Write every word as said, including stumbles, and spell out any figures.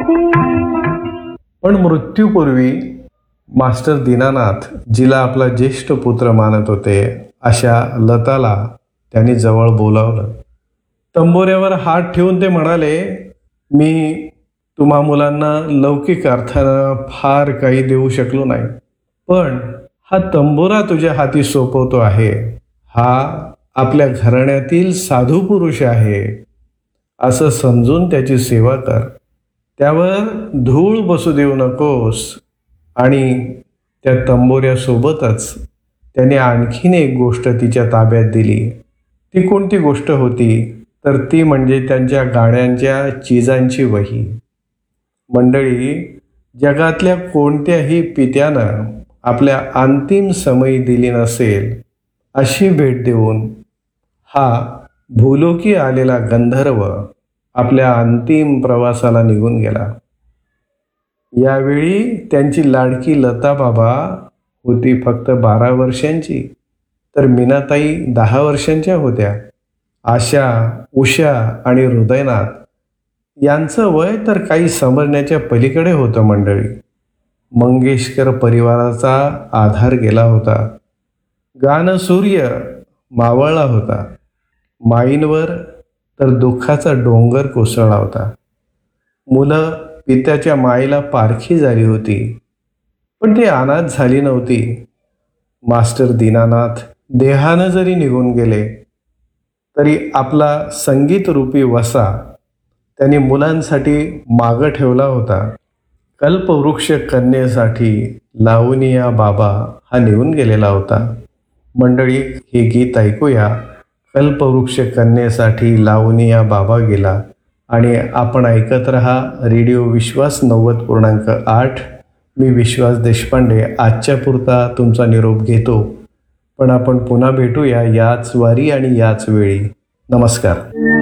पण मृत्यूपूर्वी मास्टर दीनानाथ, जिला आपला ज्येष्ठ पुत्र मानत होते, अशा लताला त्यांनी जवळ बोलावलं. तंबोऱ्यावर हात ठेवून ते म्हणाले, मी तुम्हा मुलांना लौकिक अर्थानं फार काही देऊ शकलो नाही, पण हा तंबोरा तुझ्या हाती सोपवतो आहे. हा आपल्या घराण्यातील साधू पुरुष आहे असं समजून त्याची सेवा कर. त्यावर धूळ बसू देऊ नकोस. आणि त्या तंबोऱ्यासोबतच त्याने आणखीन एक गोष्ट तिच्या ताब्यात दिली. ती कोणती गोष्ट होती तर ती म्हणजे त्यांच्या गाण्यांच्या चिजांची वही. मंडळी, जगातल्या कोणत्याही पित्यानं आपल्या अंतिम समयी दिली नसेल अशी भेट देऊन हा भूलोकी आलेला गंधर्व आपल्या अंतिम प्रवासाला निघून गेला. यावेळी त्यांची लाडकी लता बाबा होती फक्त बारा वर्षांची, तर मीनाताई दहा वर्षांच्या होत्या. आशा, उषा आणि हृदयनाथ यांचं वय तर काही समजण्याच्या पलीकडे होतं. मंडळी, मंगेशकर परिवाराचा आधार गेला होता. गानसूर्य मावळला होता. माईंवर तर दुःखाचा डोंगर कोसळला होता. मुलं पित्याच्या मायेला पारखी झाली होती, पण ती अनाथ झाली नव्हती. मास्टर दीनानाथ देहानं जरी निघून गेले तरी आपला संगीतरूपी वसा त्यांनी मुलांसाठी मागं ठेवला होता. कल्पवृक्ष कन्येसाठी लावणीया बाबा हा निघून गेलेला होता. मंडळी, हे गीत ऐकूया. कल्पवृक्ष कन्येसाठी लावणीया बाबा गेला. आणि आपण ऐकत रहा रेडिओ विश्वास नव्वद पूर्णांक आठ. मी विश्वास देशपांडे आजच्या पुरता तुमचा निरोप घेतो, पण आपण पुन्हा भेटूया याच वारी आणि याच वेळी. नमस्कार.